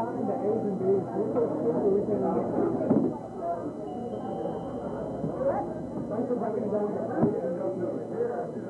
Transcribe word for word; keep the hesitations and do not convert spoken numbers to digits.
down into A's and B's. We're so super we can. Thanks for breaking it down.